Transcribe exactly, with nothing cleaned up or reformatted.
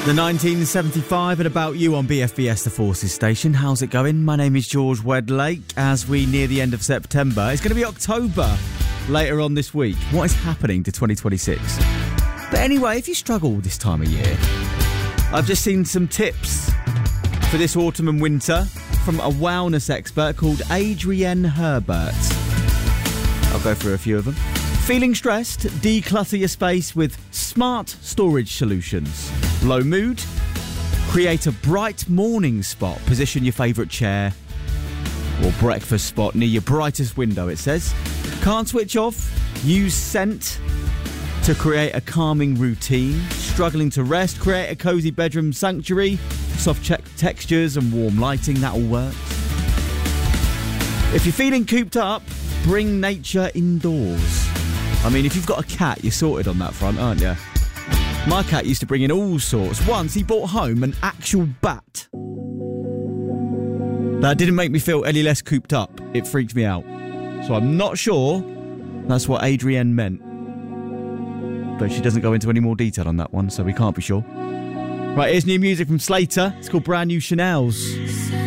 The nineteen seventy-five and About You on B F B S, the Forces station. How's it going? My name is George Wedlake. As we near the end of September, it's going to be October later on this week. What is happening to twenty twenty-six? But anyway, if you struggle this time of year, I've just seen some tips for this autumn and winter from a wellness expert called Adrienne Herbert. I'll go through a few of them. Feeling stressed? Declutter your space with smart storage solutions. Low mood? Create a bright morning spot. Position your favourite chair or breakfast spot near your brightest window, it says. Can't switch off? Use scent to create a calming routine. Struggling to rest? Create a cosy bedroom sanctuary. Soft check textures and warm lighting, that all works. If you're feeling cooped up, bring nature indoors. I mean, if you've got a cat, you're sorted on that front, aren't you? My cat used to bring in all sorts. Once he brought home an actual bat. That didn't make me feel any less cooped up. It freaked me out. So I'm not sure that's what Adrienne meant. But she doesn't go into any more detail on that one, so we can't be sure. Right, here's new music from Slater. It's called Brand New Chanels.